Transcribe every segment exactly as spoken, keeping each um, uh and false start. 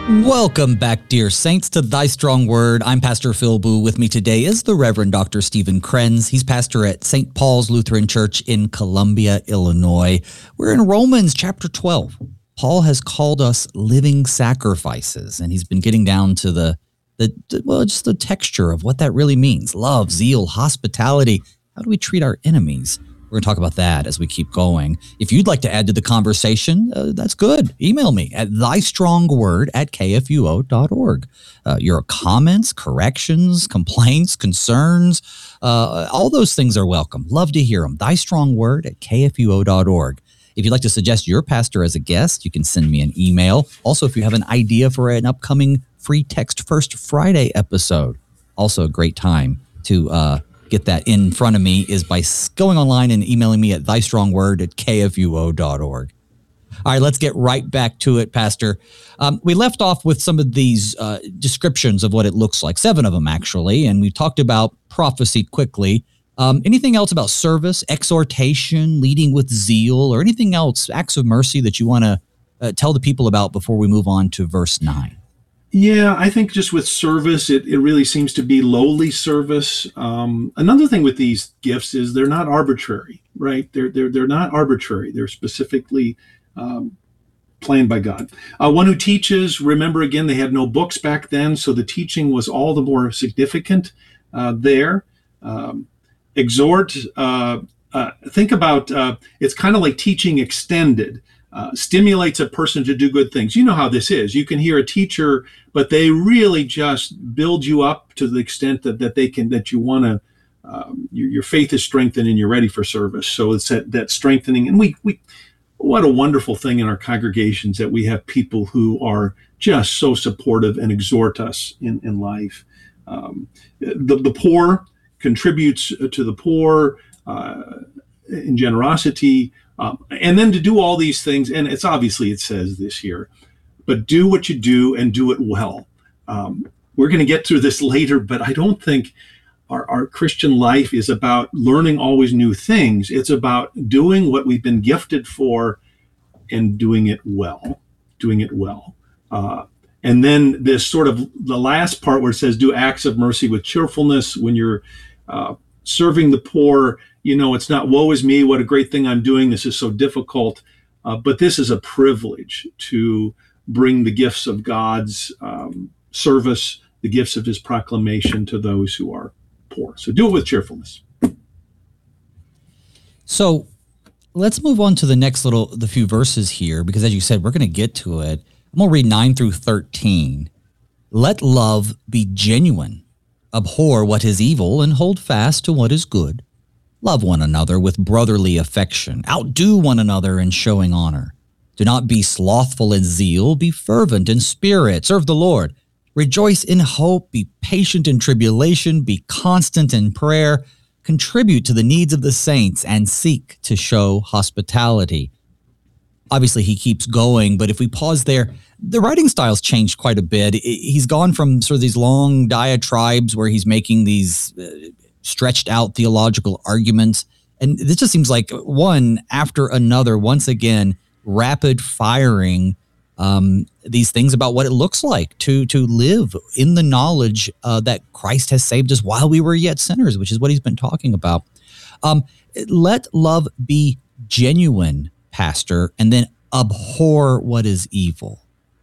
Welcome back, dear saints, to Thy Strong Word. I'm Pastor Phil Boo. With me today is the Reverend Doctor Stephen Krenz. He's pastor at Saint Paul's Lutheran Church in Columbia, Illinois. We're in Romans chapter twelve. Paul has called us living sacrifices, and he's been getting down to the, the, the well, just the texture of what that really means. Love, zeal, hospitality. How do we treat our enemies? We're going to talk about that as we keep going. If you'd like to add to the conversation, uh, that's good. Email me at thystrongword at k f u o dot org. Uh, your comments, corrections, complaints, concerns, uh, all those things are welcome. Love to hear them. thystrongword at k f u o dot org. If you'd like to suggest your pastor as a guest, you can send me an email. Also, if you have an idea for an upcoming Free Text First Friday episode, also a great time to uh, get that in front of me is by going online and emailing me at thystrongword at k f u o dot org. All right, let's get right back to it, Pastor. Um, we left off with some of these uh, descriptions of what it looks like, seven of them actually, and we talked about prophecy quickly. Um, anything else about service, exhortation, leading with zeal, or anything else, acts of mercy that you want to uh, tell the people about before we move on to verse nine? Yeah, I think just with service, it, it really seems to be lowly service. Um, another thing with these gifts is they're not arbitrary, right? They're they're they're not arbitrary. They're specifically um, planned by God. Uh, one who teaches, remember again, they had no books back then, so the teaching was all the more significant uh, there. Um, exhort, uh, uh, think about, uh, it's kind of like teaching extended. Uh, stimulates a person to do good things. You know how this is. You can hear a teacher, but they really just build you up to the extent that, that they can, that you want to, um, your, your faith is strengthened and you're ready for service. So it's that, that strengthening. And we, we, what a wonderful thing in our congregations that we have people who are just so supportive and exhort us in, in life. Um, the, the poor contributes to the poor uh, in generosity. Um, and then to do all these things, and it's obviously it says this here, but do what you do and do it well. Um, we're going to get through this later, but I don't think our, our Christian life is about learning always new things. It's about doing what we've been gifted for and doing it well, doing it well. Uh, and then this sort of the last part where it says, do acts of mercy with cheerfulness when you're uh, serving the poor. You know, it's not, woe is me, what a great thing I'm doing. This is so difficult. Uh, but this is a privilege to bring the gifts of God's um, service, the gifts of his proclamation to those who are poor. So do it with cheerfulness. So let's move on to the next little, the few verses here, because as you said, we're going to get to it. I'm going to read nine through thirteen. Let love be genuine. Abhor what is evil and hold fast to what is good. Love one another with brotherly affection. Outdo one another in showing honor. Do not be slothful in zeal. Be fervent in spirit. Serve the Lord. Rejoice in hope. Be patient in tribulation. Be constant in prayer. Contribute to the needs of the saints and seek to show hospitality. Obviously, he keeps going, but if we pause there, the writing style's changed quite a bit. He's gone from sort of these long diatribes where he's making these uh, stretched out theological arguments. And this just seems like one after another, once again, rapid firing um, these things about what it looks like to to live in the knowledge uh, that Christ has saved us while we were yet sinners, which is what he's been talking about. Um, let love be genuine, Pastor, and then abhor what is evil.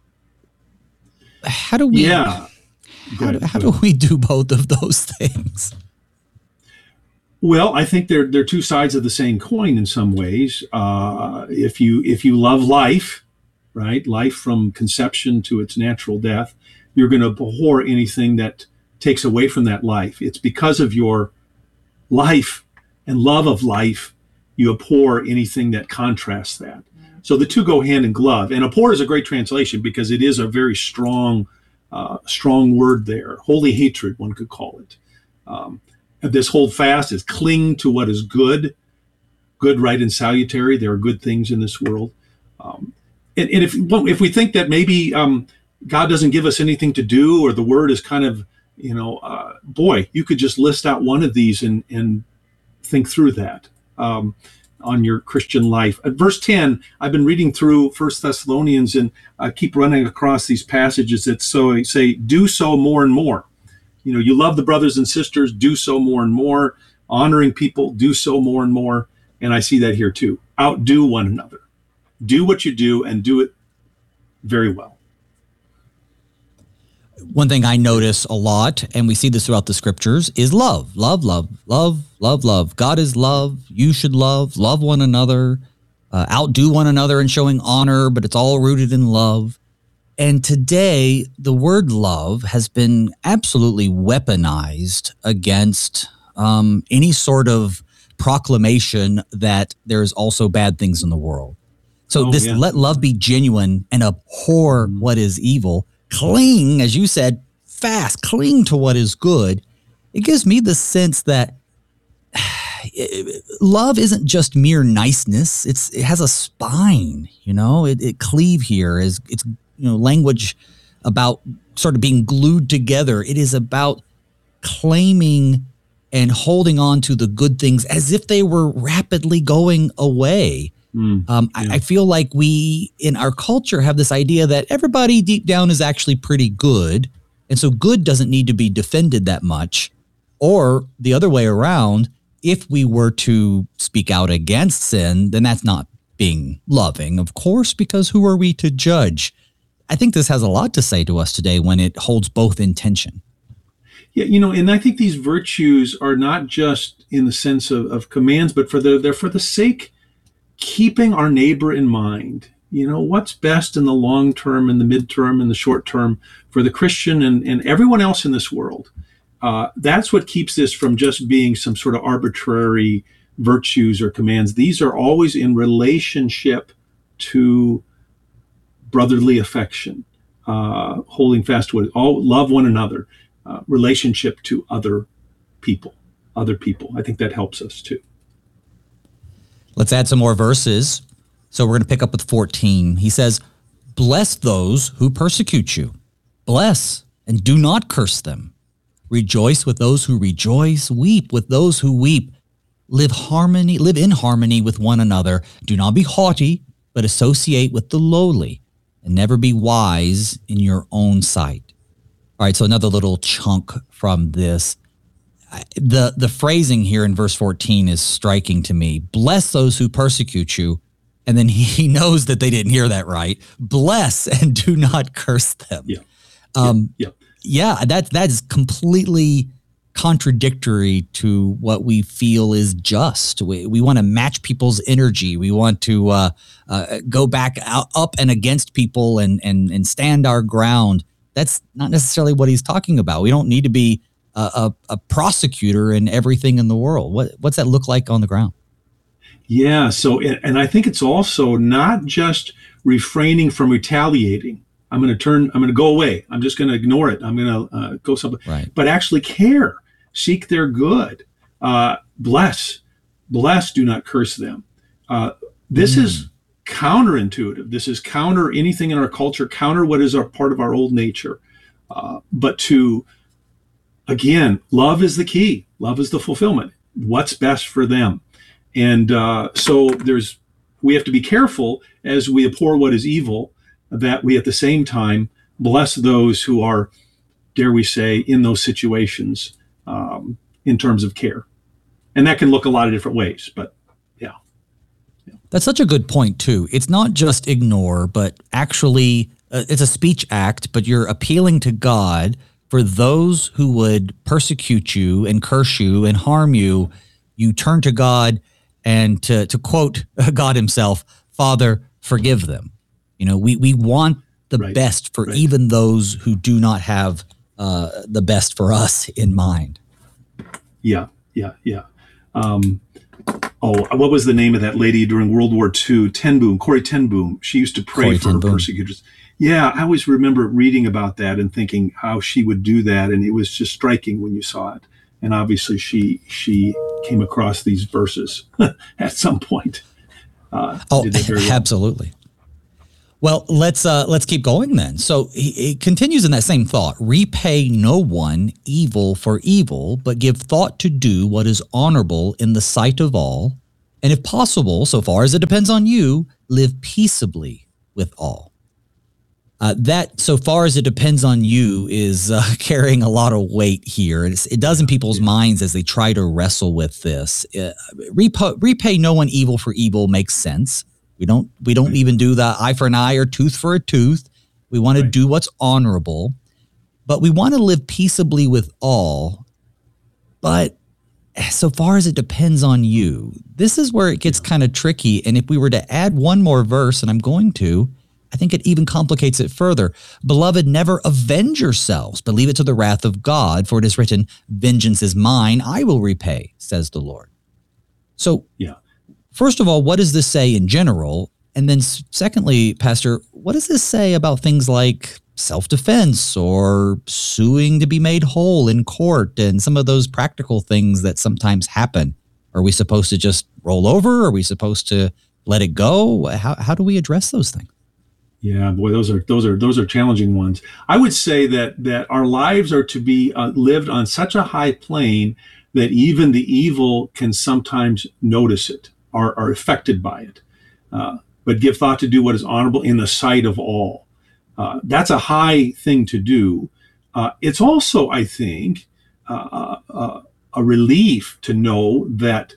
How do we, yeah. how, do, how do we do both of those things? Well, I think they're they're two sides of the same coin in some ways. Uh, if you if you love life, right, life from conception to its natural death, you're going to abhor anything that takes away from that life. It's because of your life and love of life, you abhor anything that contrasts that. So the two go hand in glove. And abhor is a great translation because it is a very strong, uh, strong word there. Holy hatred, one could call it. Um, This hold fast is cling to what is good, good, right, and salutary. There are good things in this world. Um, and, and if well, if we think that maybe um, God doesn't give us anything to do, or the word is kind of, you know, uh, boy, you could just list out one of these and, and think through that. Um, on your Christian life. At verse ten, I've been reading through First Thessalonians, and I keep running across these passages that so say, do so more and more. You know, you love the brothers and sisters, do so more and more. Honoring people, do so more and more. And I see that here too. Outdo one another. Do what you do and do it very well. One thing I notice a lot, and we see this throughout the scriptures, is love. Love, love, love, love, love. God is love. You should love. Love one another. Uh, outdo one another in showing honor, but it's all rooted in love. And today, the word love has been absolutely weaponized against um, any sort of proclamation that there's also bad things in the world. So oh, this yeah. let love be genuine and abhor what is evil. Cling, as you said, fast, cling to what is good. It gives me the sense that love isn't just mere niceness. It's it has a spine, you know. It, it cleave here is it's you know language about sort of being glued together. It is about claiming and holding on to the good things as if they were rapidly going away. Mm, um, yeah. I, I feel like we in our culture have this idea that everybody deep down is actually pretty good. And so good doesn't need to be defended that much. Or the other way around, if we were to speak out against sin, then that's not being loving, of course, because who are we to judge? I think this has a lot to say to us today when it holds both in tension. Yeah, you know, and I think these virtues are not just in the sense of, of commands, but for the they're for the sake keeping our neighbor in mind. You know, what's best in the long term, in the midterm, in the short term for the Christian and, and everyone else in this world. Uh, that's what keeps this from just being some sort of arbitrary virtues or commands. These are always in relationship to brotherly affection, uh, holding fast to it, all love one another. Uh, relationship to other people, other people. I think that helps us too. Let's add some more verses. So we're going to pick up with fourteen. He says, bless those who persecute you. Bless and do not curse them. Rejoice with those who rejoice. Weep with those who weep. Live harmony, live in harmony with one another. Do not be haughty, but associate with the lowly, and never be wise in your own sight. All right, so another little chunk from this. The the phrasing here in verse fourteen is striking to me. Bless those who persecute you. And then he knows that they didn't hear that right. Bless and do not curse them. Yeah. Um, yeah. yeah, yeah, that, that is completely contradictory to what we feel is just. We, we want to match people's energy. We want to uh, uh, go back out, up and against people and, and, and stand our ground. That's not necessarily what he's talking about. We don't need to be a, a, a prosecutor in everything in the world. What what's that look like on the ground? Yeah. So, and I think it's also not just refraining from retaliating. I'm going to turn. I'm going to go away. I'm just going to ignore it. I'm going to uh, go somewhere. Right. But actually care, seek their good, uh, bless, bless. Do not curse them. Uh, this mm. is counterintuitive. This is counter anything in our culture, counter what is our part of our old nature. Uh, but to, again, love is the key. Love is the fulfillment. What's best for them. And uh, so there's, we have to be careful as we abhor what is evil, that we at the same time bless those who are, dare we say, in those situations um, in terms of care. And that can look a lot of different ways, but that's such a good point, too. It's not just ignore, but actually uh, it's a speech act, but you're appealing to God for those who would persecute you and curse you and harm you. You turn to God and to, to quote God himself, Father, forgive them. You know, we, we want the right. best for right. even those who do not have uh, the best for us in mind. Yeah, yeah, yeah. Um, Oh, what was the name of that lady during World War Two? Ten Boom, Corrie Ten Boom. She used to pray Corrie for her persecutors. Yeah, I always remember reading about that and thinking how she would do that, and it was just striking when you saw it. And obviously, she she came across these verses at some point. Uh, oh, did that very well. Absolutely. Well, let's uh, let's keep going then. So he, it continues in that same thought. Repay no one evil for evil, but give thought to do what is honorable in the sight of all, And if possible, so far as it depends on you, live peaceably with all. Uh, that, so far as it depends on you, is uh, carrying a lot of weight here. It's, it does in people's minds as they try to wrestle with this. Uh, repo, repay no one evil for evil makes sense. We don't we don't right. even do the eye for an eye or tooth for a tooth. We want right. to do what's honorable, but we want to live peaceably with all. But so far as it depends on you, this is where it gets kind of tricky. And if we were to add one more verse, and I'm going to, I think it even complicates it further. Beloved, never avenge yourselves, but leave it to the wrath of God, for it is written, vengeance is mine, I will repay, says the Lord. So, yeah. First of all, what does this say in general? And then secondly, Pastor, what does this say about things like self-defense or suing to be made whole in court and some of those practical things that sometimes happen? Are we supposed to just roll over? Are we supposed to let it go? How, how do we address those things? Yeah, boy, those are those are those are challenging ones. I would say that that our lives are to be uh, lived on such a high plane that even the evil can sometimes notice it, are are affected by it. Uh, but give thought to do what is honorable in the sight of all. Uh, that's a high thing to do. Uh, it's also, I think, uh, uh, a relief to know that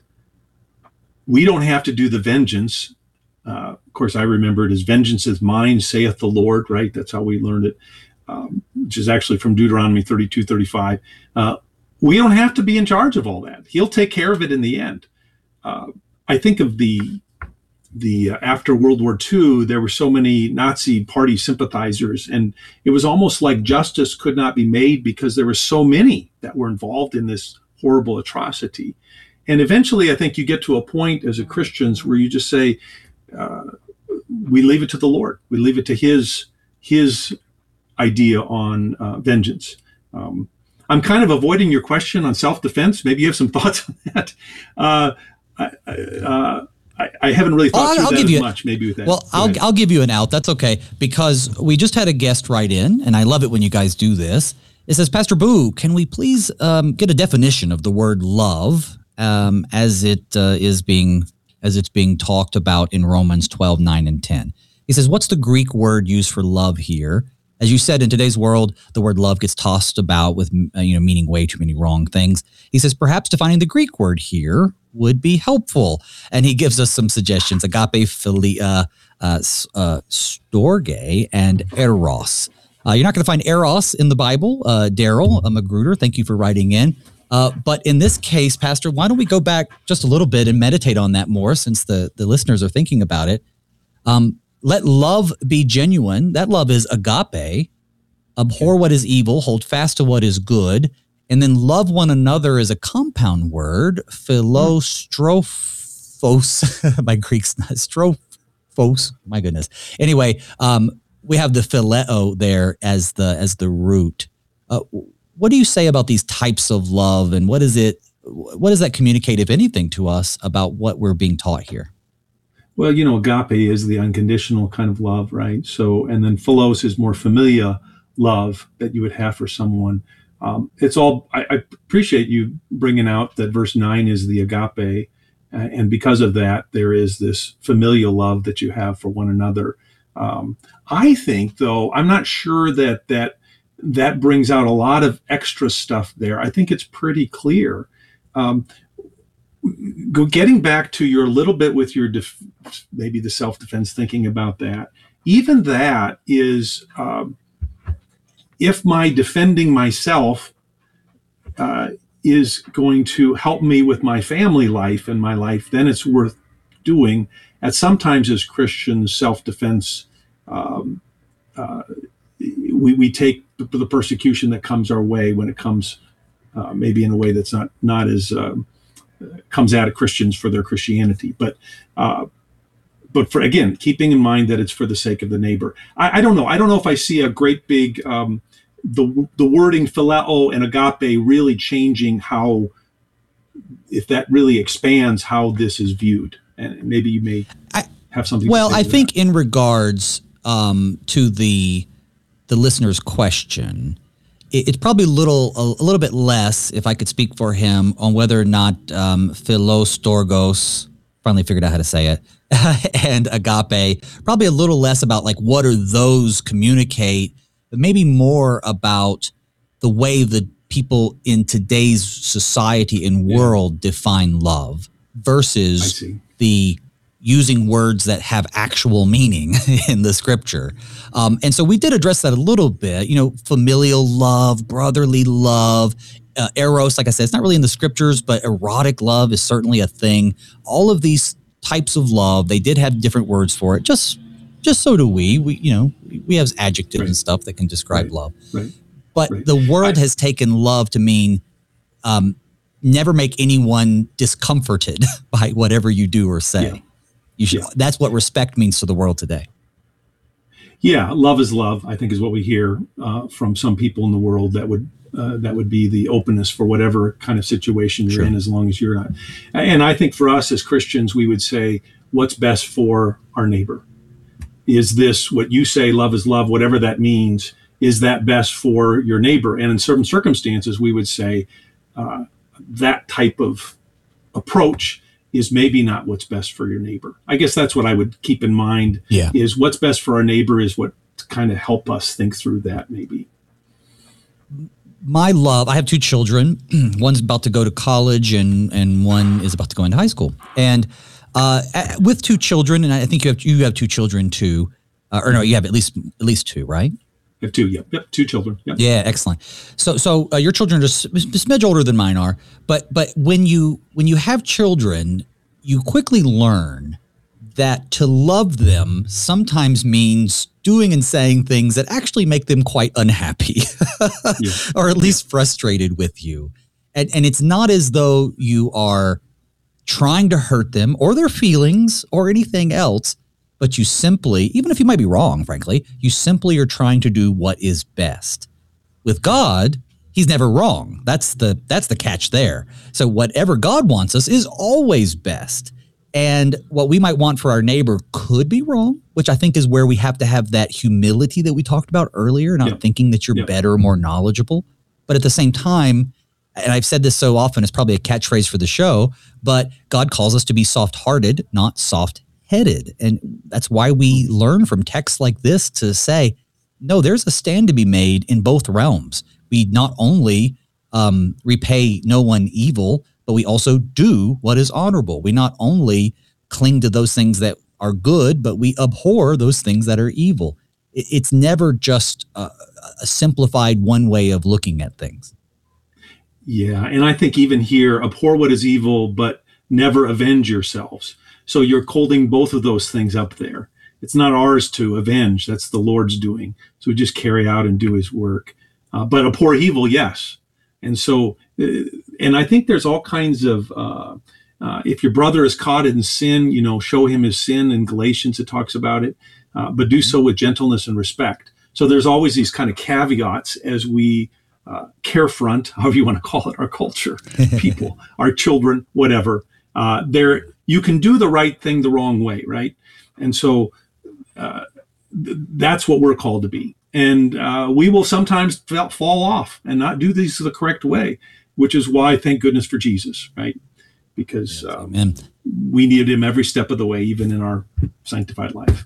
we don't have to do the vengeance. Uh, of course, I remember it as vengeance is mine, saith the Lord, right? That's how we learned it, um, which is actually from Deuteronomy thirty-two, thirty-five. Uh, we don't have to be in charge of all that. He'll take care of it in the end. Uh, I think of the, the uh, after World War Two, there were so many Nazi party sympathizers, and it was almost like justice could not be made because there were so many that were involved in this horrible atrocity. And eventually, I think you get to a point as a Christians where you just say, Uh, we leave it to the Lord. We leave it to His His idea on uh, vengeance. Um, I'm kind of avoiding your question on self-defense. Maybe you have some thoughts on that. Uh, I, uh, I, I haven't really thought I'll, through I'll that give as you, much. Maybe with that. Well, I'll I'll give you an out. That's okay, because we just had a guest write in, and I love it when you guys do this. It says, Pastor Boo, can we please um, get a definition of the word love um, as it uh, is being as it's being talked about in Romans twelve, nine, and ten. He says, what's the Greek word used for love here? As you said, in today's world, the word love gets tossed about with, uh, you know, meaning way too many wrong things. He says, perhaps defining the Greek word here would be helpful. And he gives us some suggestions: agape, philia, uh, uh, storge, and eros. Uh, you're not going to find eros in the Bible. Uh, Daryl uh, Magruder, thank you for writing in. Uh, but in this case, Pastor, why don't we go back just a little bit and meditate on that more, since the, the listeners are thinking about it. Um, let love be genuine. That love is agape. Abhor what is evil, hold fast to what is good. And then love one another is a compound word, philostraphos. My Greek's not strophos. My goodness. Anyway, um, we have the phileo there as the as the root. Uh, What do you say about these types of love, and what is it? What does that communicate, if anything, to us about what we're being taught here? Well, you know, agape is the unconditional kind of love, right? So, and then philos is more familiar love that you would have for someone. Um, it's all. I, I appreciate you bringing out that verse nine is the agape, uh, and because of that, there is this familial love that you have for one another. Um, I think, though, I'm not sure that that. that brings out a lot of extra stuff there. I think it's pretty clear. Um, go getting back to your little bit with your def- maybe the self-defense, thinking about that. Even that is, um, if my defending myself uh, is going to help me with my family life and my life, then it's worth doing. And sometimes as Christians, self-defense, um, uh, we, we take the, the persecution that comes our way when it comes uh, maybe in a way that's not not as um, comes out of Christians for their Christianity, but uh, but for again keeping in mind that it's for the sake of the neighbor. I, I don't know. I don't know if I see a great big um, the the wording phileo and agape really changing how, if that really expands how this is viewed, and maybe you may I, have something. Well, to say I to think that. in regards um, to the the listener's question, it, it's probably a little a, a little bit less, if I could speak for him, on whether or not um, philos, storgos, Finally figured out how to say it. And agape, probably a little less about like what are those communicate, but maybe more about the way that people in today's society and world yeah. define love versus the using words that have actual meaning in the scripture. Um, and so we did address that a little bit, you know, familial love, brotherly love, uh, eros, like I said, it's not really in the scriptures, but erotic love is certainly a thing. All of these types of love, they did have different words for it. Just, just so do we, we, you know, we have adjectives right. and stuff that can describe right. love, right. but right. the world I, has taken love to mean, um, never make anyone discomforted by whatever you do or say. Yeah. You should, yeah. That's what respect means to the world today. Yeah, love is love, I think is what we hear uh, from some people in the world. That would uh, that would be the openness for whatever kind of situation you're sure. in, as long as you're not. And I think for us as Christians, we would say, what's best for our neighbor? Is this what you say, love is love, whatever that means, is that best for your neighbor? And in certain circumstances, we would say uh, that type of approach is maybe not what's best for your neighbor. I guess that's what I would keep in mind. Yeah. Is what's best for our neighbor is what kind of help us think through that maybe. My love, I have two children. One's about to go to college and, and one is about to go into high school. And uh, with two children, and I think you have you have two children too, uh, or no, you have at least at least two, right? I have two, yep, yep, two children. Yep. Yeah, excellent. So, so uh, your children are just a smidge older than mine are, but but when you when you have children, you quickly learn that to love them sometimes means doing and saying things that actually make them quite unhappy, yeah. or at least yeah. frustrated with you, and and it's not as though you are trying to hurt them or their feelings or anything else. But you simply, even if you might be wrong, frankly, you simply are trying to do what is best. With God, he's never wrong. That's the that's the catch there. So whatever God wants us is always best. And what we might want for our neighbor could be wrong, which I think is where we have to have that humility that we talked about earlier, not yeah. thinking that you're yeah. better, more knowledgeable. But at the same time, and I've said this so often, it's probably a catchphrase for the show, but God calls us to be soft-hearted, not soft headed. And that's why we learn from texts like this to say, no, there's a stand to be made in both realms. We not only um, repay no one evil, but we also do what is honorable. We not only cling to those things that are good, but we abhor those things that are evil. It's never just a, a simplified one way of looking at things. Yeah, and I think even here, abhor what is evil, but never avenge yourselves. So you're holding both of those things up there. It's not ours to avenge. That's the Lord's doing. So we just carry out and do his work. Uh, but abhor evil, yes. And so, uh, and I think there's all kinds of, uh, uh, if your brother is caught in sin, you know, show him his sin. In Galatians, it talks about it, uh, but do so with gentleness and respect. So there's always these kind of caveats as we uh, carefront, however you want to call it, our culture, people, our children, whatever. Uh, there, you can do the right thing the wrong way, right? And so uh, th- that's what we're called to be. And uh, we will sometimes f- fall off and not do these the correct way, which is why, thank goodness for Jesus, right? Because yes, um, we needed him every step of the way, even in our sanctified life.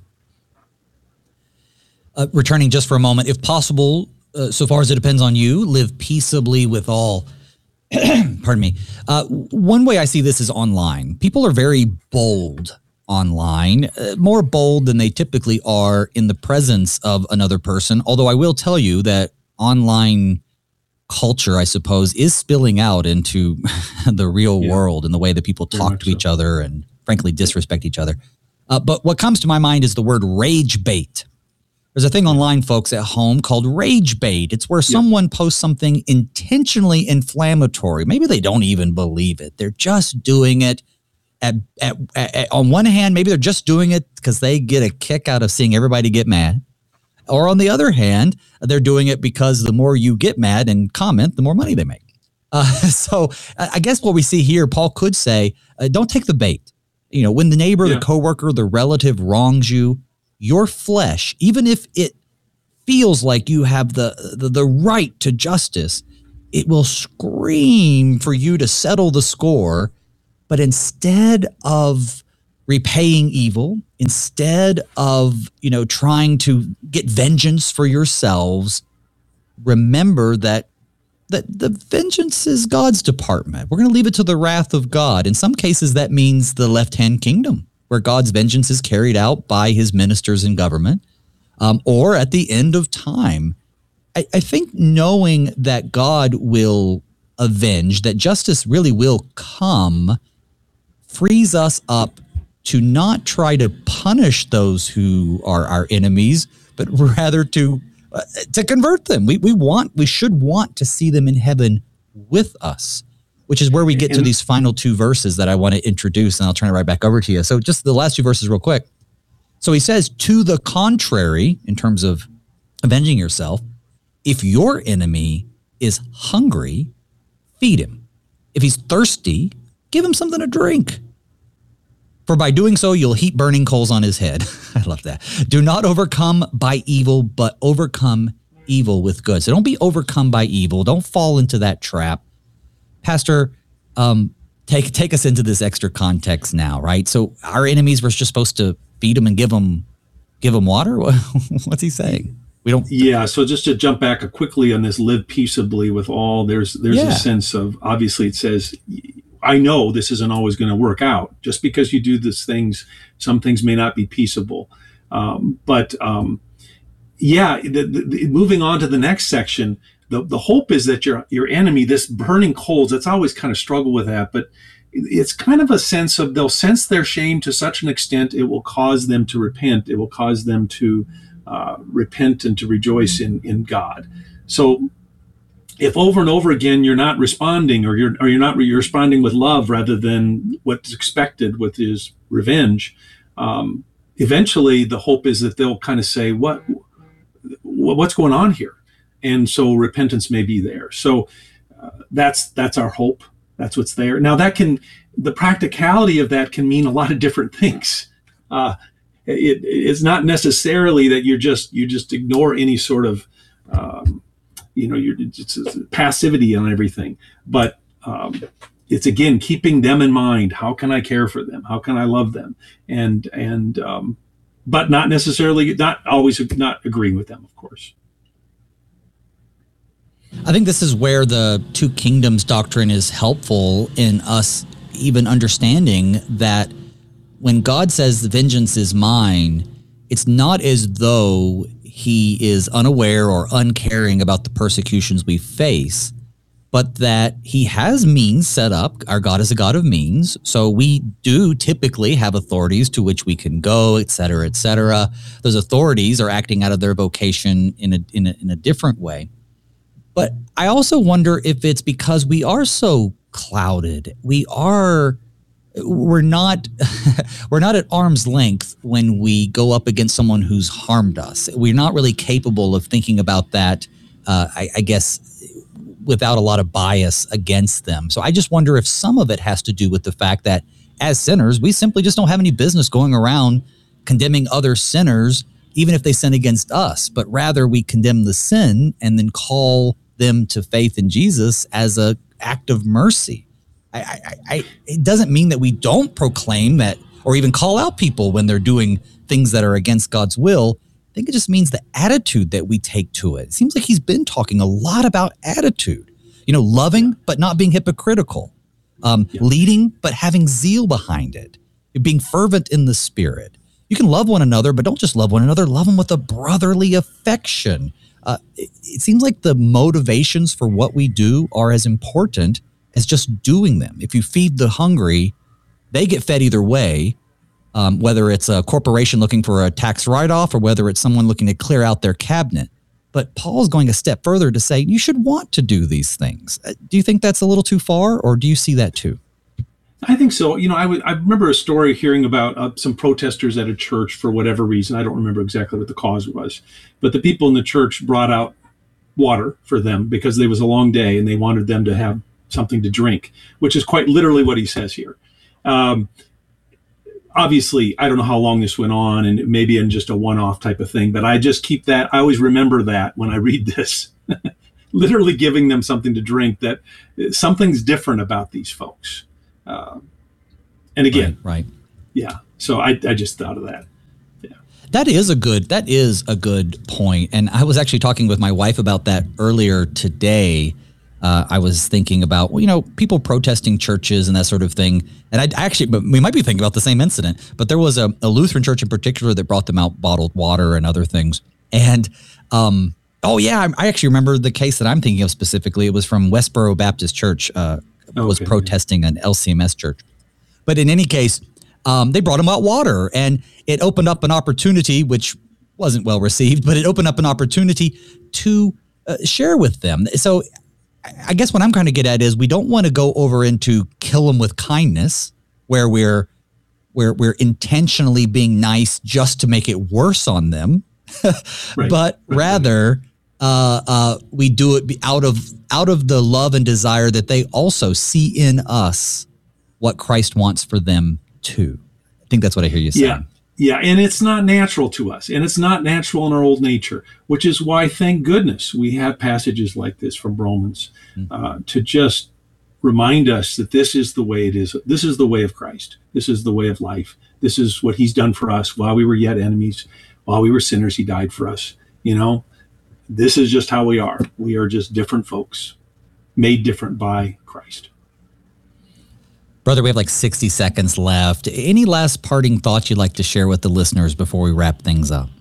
Uh, returning just for a moment, if possible, uh, so far as it depends on you, live peaceably with all. Pardon me. Uh, one way I see this is online. People are very bold online, uh, more bold than they typically are in the presence of another person. Although I will tell you that online culture, I suppose, is spilling out into the real yeah. world and the way that people talk to so. each other and frankly disrespect each other. Uh, but what comes to my mind is the word rage bait. There's a thing online, folks, at home called rage bait. It's where someone yeah. posts something intentionally inflammatory. Maybe they don't even believe it. They're just doing it. At, at, at, on one hand, maybe they're just doing it because they get a kick out of seeing everybody get mad. Or on the other hand, they're doing it because the more you get mad and comment, the more money they make. Uh, so I guess what we see here, Paul could say, uh, don't take the bait. You know, when the neighbor, yeah. the coworker, the relative wrongs you, your flesh, even if it feels like you have the, the the right to justice, it will scream for you to settle the score. But instead of repaying evil, instead of, you know, trying to get vengeance for yourselves, remember that that the vengeance is God's department. We're going to leave it to the wrath of God. In some cases, that means the left-hand kingdom, where God's vengeance is carried out by his ministers in government, um, or at the end of time. I, I think knowing that God will avenge, that justice really will come, frees us up to not try to punish those who are our enemies, but rather to uh, to convert them. We we want we should want to see them in heaven with us, which is where we get to these final two verses that I want to introduce, and I'll turn it right back over to you. So just the last two verses real quick. So he says, to the contrary, in terms of avenging yourself, if your enemy is hungry, feed him. If he's thirsty, give him something to drink. For by doing so, you'll heap burning coals on his head. I love that. Do not overcome by evil, but overcome evil with good. So don't be overcome by evil. Don't fall into that trap. Pastor, um, take take us into this extra context now, right? So our enemies, we're just supposed to feed them and give them, give them water? What's he saying? We don't. Yeah. So just to jump back quickly on this, live peaceably with all. There's there's yeah. a sense of, obviously it says, I know this isn't always going to work out. Just because you do these things, some things may not be peaceable. Um, but um, yeah, the, the, moving on to the next section, the the hope is that your your enemy, this burning coals. It's always kind of struggle with that, but it's kind of a sense of they'll sense their shame to such an extent it will cause them to repent. It will cause them to Uh, repent and to rejoice in, in God. So if over and over again you're not responding, or you're or you're not you're responding with love rather than what's expected, with his revenge, um, eventually the hope is that they'll kind of say, what what's going on here? And so repentance may be there. So uh, that's that's our hope. That's what's there. Now that can, the practicality of that can mean a lot of different things. Uh, It, it's not necessarily that you're just you just ignore any sort of um, you know you're it's, it's passivity on everything, but um, it's again keeping them in mind. How can I care for them? How can I love them? And and um, but not necessarily not always not agreeing with them, of course. I think this is where the two kingdoms doctrine is helpful in us even understanding that when God says the vengeance is mine, it's not as though he is unaware or uncaring about the persecutions we face, but that he has means set up. Our God is a God of means. So we do typically have authorities to which we can go, et cetera, et cetera. Those authorities are acting out of their vocation in a, in a, in a different way. But I also wonder if it's because we are so clouded. We are... We're not we're not at arm's length when we go up against someone who's harmed us. We're not really capable of thinking about that, uh, I, I guess, without a lot of bias against them. So I just wonder if some of it has to do with the fact that as sinners, we simply just don't have any business going around condemning other sinners, even if they sin against us, but rather we condemn the sin and then call them to faith in Jesus as an act of mercy. I, I, I, it doesn't mean that we don't proclaim that or even call out people when they're doing things that are against God's will. I think it just means the attitude that we take to it. It seems like he's been talking a lot about attitude, you know, loving, yeah. but not being hypocritical, um, yeah. leading, but having zeal behind it, being fervent in the spirit. You can love one another, but don't just love one another. Love them with a brotherly affection. Uh, it, it seems like the motivations for what we do are as important as just doing them. If you feed the hungry, they get fed either way, um, whether it's a corporation looking for a tax write-off or whether it's someone looking to clear out their cabinet. But Paul's going a step further to say you should want to do these things. Do you think that's a little too far, or do you see that too? I think so. You know, I, w- I remember a story hearing about uh, some protesters at a church for whatever reason. I don't remember exactly what the cause was, but the people in the church brought out water for them because it was a long day and they wanted them to have something to drink, which is quite literally what he says here. Um, obviously, I don't know how long this went on, and maybe in just a one-off type of thing, but I just keep that. I always remember that when I read this, literally giving them something to drink, that something's different about these folks. Uh, And again, right, right. yeah. So I, I just thought of that. Yeah. That is a good, that is a good point. And I was actually talking with my wife about that earlier today. Uh, I was thinking about, well, you know, people protesting churches and that sort of thing. And I actually, but we might be thinking about the same incident, but there was a, a Lutheran church in particular that brought them out bottled water and other things. And, um, oh yeah, I, I actually remember the case that I'm thinking of specifically. It was from Westboro Baptist Church, uh, okay. was protesting an L C M S church. But in any case, um, they brought them out water, and it opened up an opportunity, which wasn't well received, but it opened up an opportunity to uh, share with them. So I guess what I'm trying to get at is we don't want to go over into kill them with kindness, where we're we're we're intentionally being nice just to make it worse on them, right. but rather uh, uh, we do it out of out of the love and desire that they also see in us what Christ wants for them too. I think that's what I hear you saying. Yeah. Yeah, and it's not natural to us, and it's not natural in our old nature, which is why, thank goodness, we have passages like this from Romans uh, to just remind us that this is the way it is. This is the way of Christ. This is the way of life. This is what he's done for us while we were yet enemies, while we were sinners. He died for us. You know, this is just how we are. We are just different folks, made different by Christ. Brother, we have like sixty seconds left. Any last parting thoughts you'd like to share with the listeners before we wrap things up?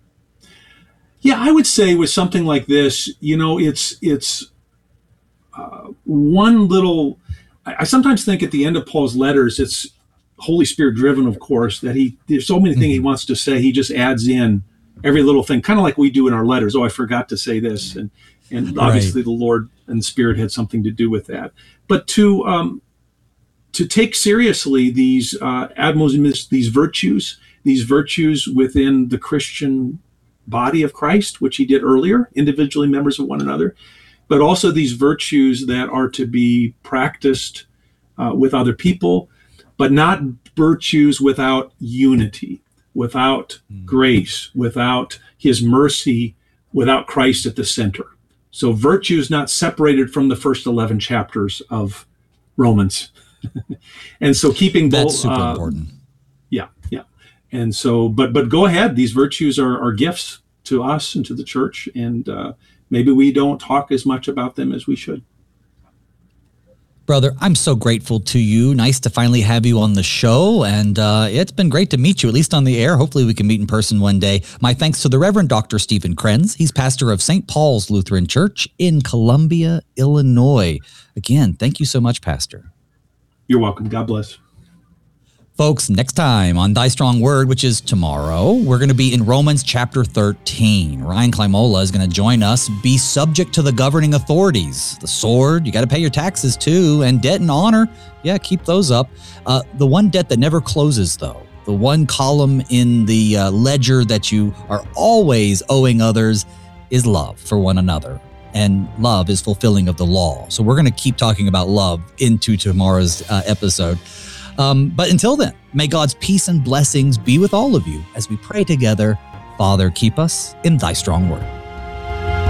Yeah, I would say with something like this, you know, it's it's uh, one little, I, I sometimes think at the end of Paul's letters, it's Holy Spirit driven, of course, that he, there's so many things mm-hmm. he wants to say. He just adds in every little thing, kind of like we do in our letters. Oh, I forgot to say this. And, and obviously right. the Lord and the Spirit had something to do with that. But to, um, to take seriously these uh, admonitions, these virtues, these virtues within the Christian body of Christ, which he did earlier, individually members of one another, but also these virtues that are to be practiced uh, with other people, but not virtues without unity, without mm. grace, without his mercy, without Christ at the center. So virtues not separated from the first eleven chapters of Romans. And so keeping both, that's super uh, important. Yeah, yeah. And so, but but go ahead. These virtues are, are gifts to us and to the church, and uh, maybe we don't talk as much about them as we should. Brother, I'm so grateful to you. Nice to finally have you on the show, and uh, it's been great to meet you, at least on the air. Hopefully we can meet in person one day. My thanks to the Reverend Doctor Stephen Krenz. He's pastor of Saint Paul's Lutheran Church in Columbia, Illinois. Again, thank you so much, Pastor. You're welcome. God bless. Folks, next time on Thy Strong Word, which is tomorrow, we're going to be in Romans chapter thirteen. Ryan Klimola is going to join us. Be subject to the governing authorities. The sword, you got to pay your taxes too, and debt and honor, yeah, keep those up. Uh, the one debt that never closes, though, the one column in the uh, ledger that you are always owing others is love for one another. And love is fulfilling of the law. So we're going to keep talking about love into tomorrow's uh, episode. Um, but until then, may God's peace and blessings be with all of you as we pray together. Father, keep us in thy strong word.